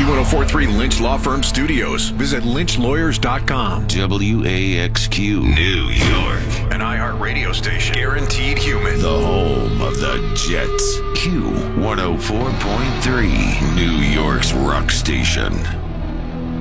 1043 Lynch Law Firm Studios. Visit lynchlawyers.com. WAXQ New York. An iHeart radio station. Guaranteed human. The home of the Jets. Q 104.3. New York's rock station.